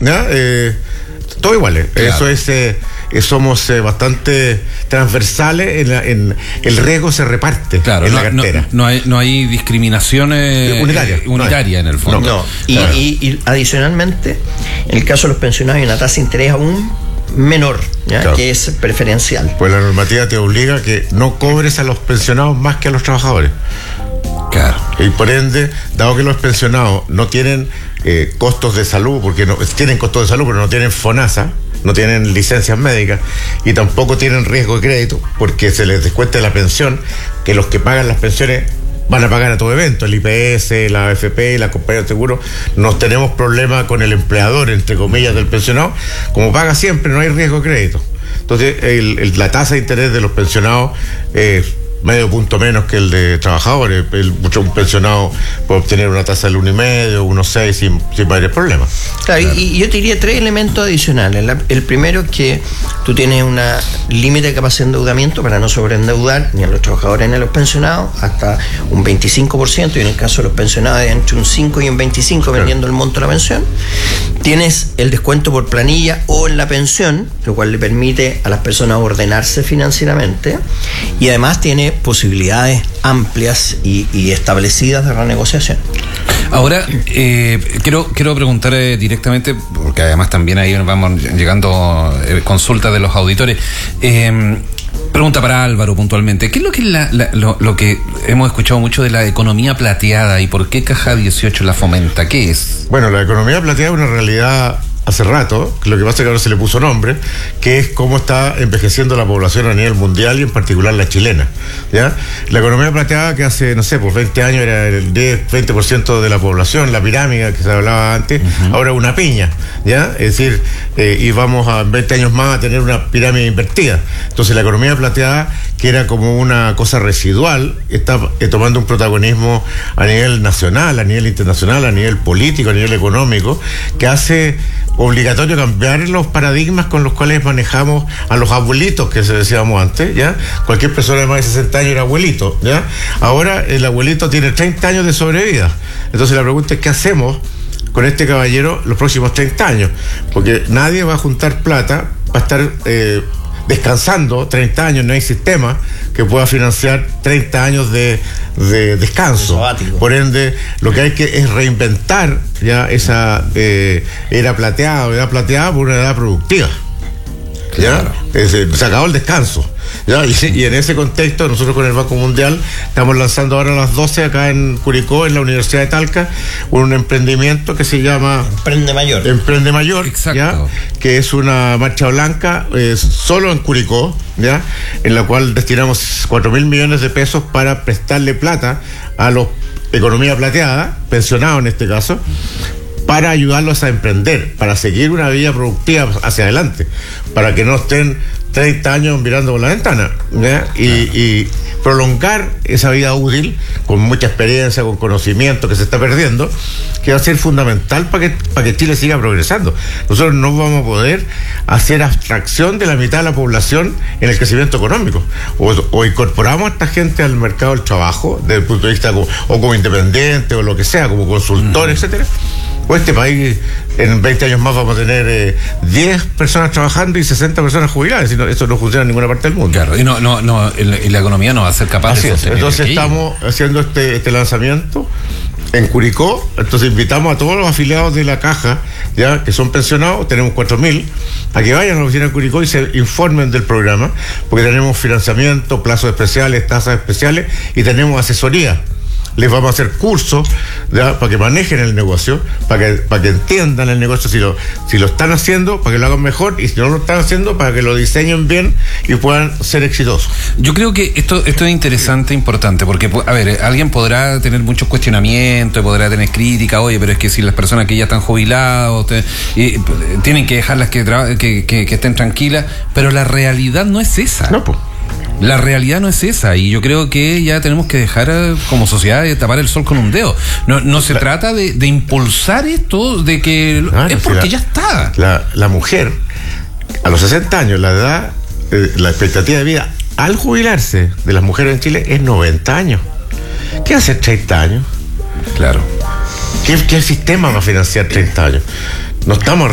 ¿ya? Todo iguales. Claro. Eso es, somos bastante transversales, el riesgo se reparte, claro, en la cartera. No hay discriminaciones unitaria en el fondo. No. Claro. Y adicionalmente, en el caso de los pensionados hay una tasa de interés aún menor, ¿ya? Claro. Que es preferencial. Pues la normativa te obliga a que no cobres a los pensionados más que a los trabajadores. Claro. Y por ende, dado que los pensionados no tienen costos de salud, porque no tienen costos de salud, pero no tienen FONASA, no tienen licencias médicas y tampoco tienen riesgo de crédito, porque se les descuenta la pensión, que los que pagan las pensiones van a pagar a todo evento, el IPS, la AFP, la compañía de seguro. No tenemos problema con el empleador, entre comillas, del pensionado. Como paga siempre, no hay riesgo de crédito. Entonces, la tasa de interés de los pensionados es medio punto menos que el de trabajadores. Un pensionado puede obtener una tasa del 1,5, 1,6 sin mayores problemas. Claro, y yo te diría 3 elementos adicionales. El primero es que tú tienes un límite de capacidad de endeudamiento para no sobreendeudar ni a los trabajadores ni a los pensionados, hasta un 25%, y en el caso de los pensionados entre un 5 y un 25%, dependiendo del monto de la pensión. Tienes el descuento por planilla o en la pensión, lo cual le permite a las personas ordenarse financieramente, y además tiene posibilidades amplias y establecidas de renegociación. Ahora, quiero preguntar directamente, porque además también ahí vamos llegando consultas de los auditores. Pregunta para Álvaro puntualmente. ¿Qué es lo que lo que hemos escuchado mucho de la economía plateada y por qué Caja 18 la fomenta? ¿Qué es? Bueno, la economía plateada es una realidad hace rato, lo que pasa es que ahora se le puso nombre, que es cómo está envejeciendo la población a nivel mundial y en particular la chilena, ¿ya? La economía plateada, que hace, no sé, pues 20 años era el 10-20% de la población, la pirámide que se hablaba antes, ahora es una piña, ¿ya? Es decir, y vamos a 20 años más a tener una pirámide invertida. Entonces la economía plateada, que era como una cosa residual, está tomando un protagonismo a nivel nacional, a nivel internacional, a nivel político, a nivel económico, que hace obligatorio cambiar los paradigmas con los cuales manejamos a los abuelitos, que se decíamos antes, ¿ya? Cualquier persona de más de 60 años era abuelito, ¿ya? Ahora el abuelito tiene 30 años de sobrevida. Entonces la pregunta es, ¿qué hacemos con este caballero los próximos 30 años? Porque nadie va a juntar plata para estar descansando 30 años, no hay sistema que pueda financiar 30 años de descanso. Por ende, lo que hay que es reinventar ya esa edad plateada por una edad productiva. ¿Ya? Claro. Se acabó el descanso. ¿Ya? Y en ese contexto, nosotros con el Banco Mundial estamos lanzando ahora a las 12 acá en Curicó, en la Universidad de Talca, un emprendimiento que se llama Emprende Mayor, exacto, ¿ya? Que es una marcha blanca solo en Curicó, ¿ya? En la cual destinamos 4.000 millones de pesos para prestarle plata a los economía plateada, pensionados en este caso, para ayudarlos a emprender, para seguir una vida productiva hacia adelante, para que no estén 30 años mirando por la ventana, ¿ya? Y prolongar esa vida útil con mucha experiencia, con conocimiento que se está perdiendo, que va a ser fundamental para que Chile siga progresando. Nosotros no vamos a poder hacer abstracción de la mitad de la población en el crecimiento económico. O incorporamos a esta gente al mercado del trabajo, desde el punto de vista como independiente o lo que sea, como consultor, etcétera. O este país, en 20 años más vamos a tener 10 personas trabajando y 60 personas jubiladas. Eso no funciona en ninguna parte del mundo. Claro, y la economía no va a ser capaz de sostener. Entonces estamos haciendo este lanzamiento en Curicó. Entonces invitamos a todos los afiliados de la Caja, ya que son pensionados, tenemos 4.000, a que vayan a la oficina de Curicó y se informen del programa, porque tenemos financiamiento, plazos especiales, tasas especiales y tenemos asesoría. Les vamos a hacer cursos, ¿ya? Para que manejen el negocio, para que entiendan el negocio si lo están haciendo, para que lo hagan mejor, y si no lo están haciendo, para que lo diseñen bien y puedan ser exitosos. Yo creo que esto es interesante, importante, porque, a ver, alguien podrá tener muchos cuestionamientos, podrá tener crítica, oye, pero es que si las personas que ya están jubilados tienen que dejarlas que estén tranquilas, pero la realidad no es esa. No, pues. La realidad no es esa, y yo creo que ya tenemos que dejar como sociedad de tapar el sol con un dedo. No se trata de impulsar esto, de que es porque ya está. La mujer, a los 60 años, la edad, la expectativa de vida al jubilarse de las mujeres en Chile es 90 años. ¿Qué hace 30 años? Claro. ¿Qué sistema va a financiar 30 años? No estamos